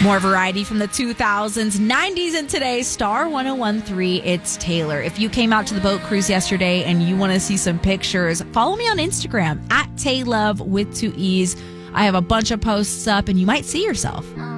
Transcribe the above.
More variety from the 2000s, 90s, and today's Star 101.3. It's Taylor. If you came out to the boat cruise yesterday and you want to see some pictures, follow me on Instagram at TayLove with 2 E's. I have a bunch of posts up and you might see yourself.